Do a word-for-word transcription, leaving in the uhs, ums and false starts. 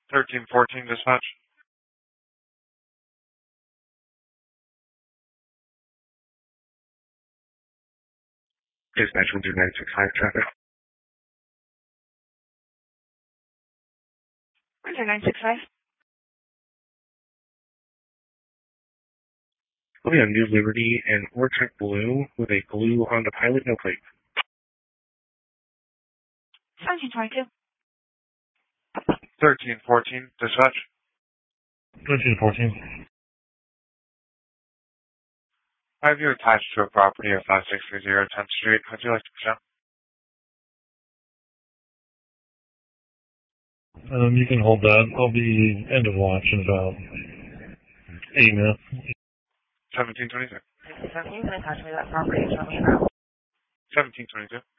thirteen fourteen dispatch. Dispatch one two nine six five traffic. one two nine six five. We'll be on New Liberty and Orchard Blue with a blue Honda Pilot, no plate. seventeen twenty-two. thirteen fourteen dispatch. thirteen fourteen. I have you attached to a property at five six three zero tenth Street. How'd you like to present? Um, you can hold that. I'll be end of watch in about eight minutes. seventeen twenty-two. seventeen, can I attach me to that property and show me around? seventeen twenty-two.